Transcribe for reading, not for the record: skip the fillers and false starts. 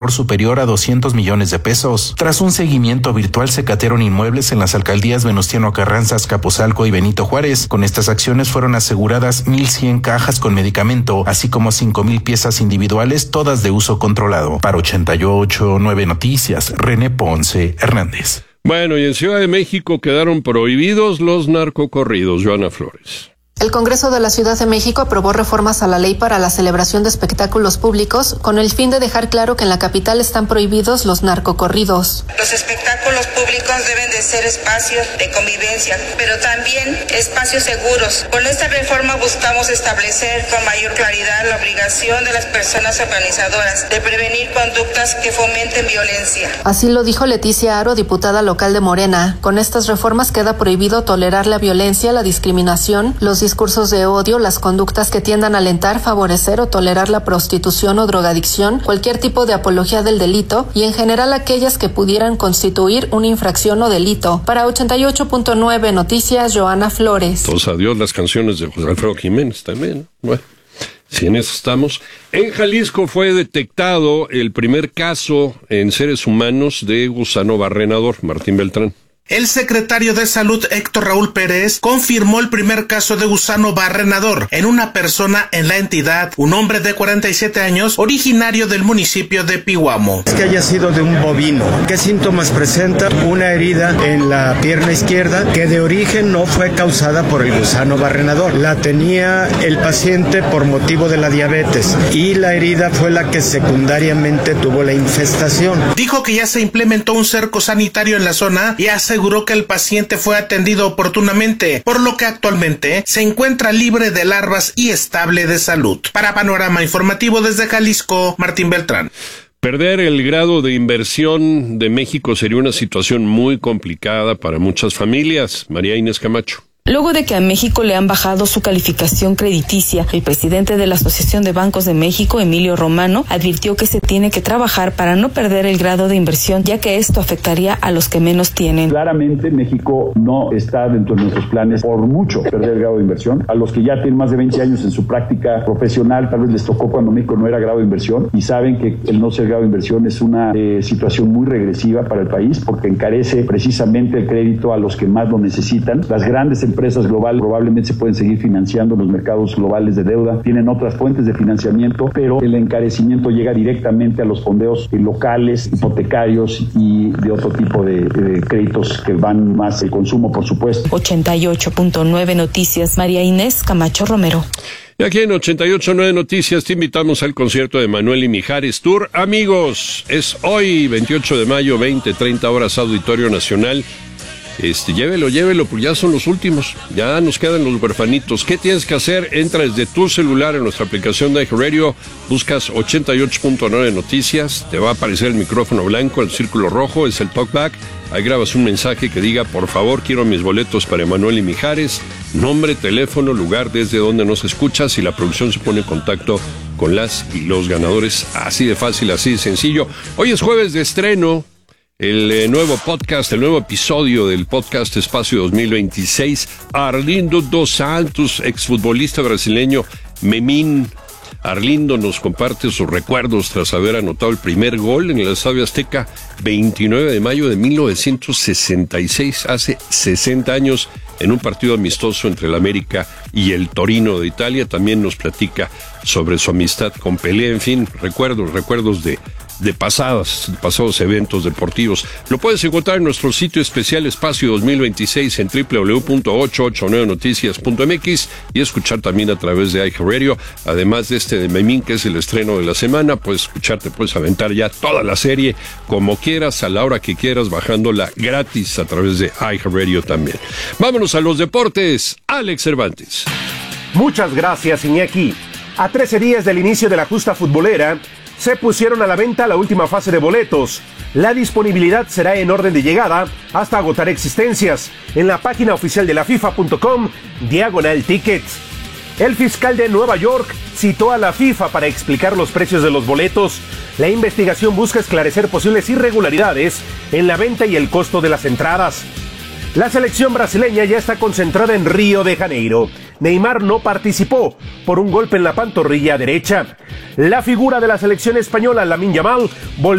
valor superior a 200 millones de pesos. Tras un seguimiento virtual se catearon inmuebles en las alcaldías Venustiano Carranza, Azcapotzalco y Benito Juárez. Con estas acciones fueron aseguradas 1,100 cajas con medicamento, así como 5,000 piezas individuales, todas de uso controlado. Para 88.9 Noticias, René Ponce Hernández. Bueno, y en Ciudad de México quedaron prohibidos los narcocorridos. Joana Flores. El Congreso de la Ciudad de México aprobó reformas a la ley para la celebración de espectáculos públicos con el fin de dejar claro que en la capital están prohibidos los narcocorridos. Los espectáculos públicos deben de ser espacios de convivencia, pero también espacios seguros. Con esta reforma buscamos establecer con mayor claridad la obligación de las personas organizadoras de prevenir conductas que fomenten violencia. Así lo dijo Leticia Aro, diputada local de Morena. Con estas reformas queda prohibido tolerar la violencia, la discriminación, los discursos de odio, las conductas que tiendan a alentar, favorecer o tolerar la prostitución o drogadicción, cualquier tipo de apología del delito y en general aquellas que pudieran constituir una infracción o delito. Para 88.9 Noticias, Joana Flores. Pues adiós las canciones de José Alfredo Jiménez también. Bueno, si en eso estamos. En Jalisco fue detectado el primer caso en seres humanos de gusano barrenador. Martín Beltrán. El secretario de Salud, Héctor Raúl Pérez, confirmó el primer caso de gusano barrenador en una persona en la entidad, un hombre de 47 años, originario del municipio de Pihuamo. Es que haya sido de un bovino. ¿Qué síntomas presenta? Una herida en la pierna izquierda que de origen no fue causada por el gusano barrenador. La tenía el paciente por motivo de la diabetes y la herida fue la que secundariamente tuvo la infestación. Dijo que ya se implementó un cerco sanitario en la zona y aseguró que el paciente fue atendido oportunamente, por lo que actualmente se encuentra libre de larvas y estable de salud. Para Panorama Informativo desde Jalisco, Martín Beltrán. Perder el grado de inversión de México sería una situación muy complicada para muchas familias. María Inés Camacho. Luego de que a México le han bajado su calificación crediticia, el presidente de la Asociación de Bancos de México, Emilio Romano, advirtió que se tiene que trabajar para no perder el grado de inversión, ya que esto afectaría a los que menos tienen. Claramente México no está dentro de nuestros planes por mucho perder el grado de inversión. A los que ya tienen más de 20 años en su práctica profesional, tal vez les tocó cuando México no era grado de inversión y saben que el no ser grado de inversión es una situación muy regresiva para el país porque encarece precisamente el crédito a los que más lo necesitan. Las grandes empresas globales probablemente se pueden seguir financiando en los mercados globales de deuda, tienen otras fuentes de financiamiento, pero el encarecimiento llega directamente a los fondeos locales, hipotecarios y de otro tipo de créditos que van más el consumo, por supuesto. 88.9 Noticias, María Inés Camacho Romero. Y aquí en 88.9 Noticias te invitamos al concierto de Manuel y Mijares Tour. Amigos, es hoy, 28 de mayo, 20:30 horas, Auditorio Nacional. Llévelo, porque ya son los últimos. Ya nos quedan los huerfanitos. ¿Qué tienes que hacer? Entra desde tu celular en nuestra aplicación de iHeartRadio, buscas 88.9 Noticias, te va a aparecer el micrófono blanco, el círculo rojo, es el talkback. Ahí grabas un mensaje que diga, por favor, quiero mis boletos para Manuel y Mijares, nombre, teléfono, lugar desde donde nos escuchas y la producción se pone en contacto con las y los ganadores. Así de fácil, así de sencillo. Hoy es jueves de estreno. El nuevo podcast, el nuevo episodio del podcast Espacio 2026. Arlindo dos Santos, exfutbolista brasileño, Memín. Arlindo nos comparte sus recuerdos tras haber anotado el primer gol en el Estadio Azteca, 29 de mayo de 1966, hace 60 años, en un partido amistoso entre el América y el Torino de Italia. También nos platica sobre su amistad con Pelé, en fin, recuerdos de pasados eventos deportivos. Lo puedes encontrar en nuestro sitio especial Espacio 2026 en www.889noticias.mx y escuchar también a través de iHeartRadio. Además de de Memín, que es el estreno de la semana, puedes escucharte, puedes aventar ya toda la serie como quieras, a la hora que quieras, bajándola gratis a través de iHeartRadio también. Vámonos a los deportes. Alex Cervantes. Muchas gracias, Iñaki. A 13 días del inicio de la justa futbolera, se pusieron a la venta la última fase de boletos. La disponibilidad será en orden de llegada hasta agotar existencias en la página oficial de la FIFA.com/tickets. El fiscal de Nueva York citó a la FIFA para explicar los precios de los boletos. La investigación busca esclarecer posibles irregularidades en la venta y el costo de las entradas. La selección brasileña ya está concentrada en Río de Janeiro. Neymar no participó por un golpe en la pantorrilla derecha. La figura de la selección española, Lamine Yamal, volvió